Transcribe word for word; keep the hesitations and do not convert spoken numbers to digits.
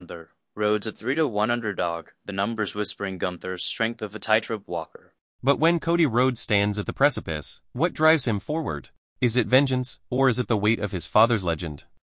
Gunther. Rhodes a three to one underdog, the numbers whispering Gunther's strength of a tightrope walker. But when Cody Rhodes stands at the precipice, what drives him forward? Is it vengeance, or is it the weight of his father's legend?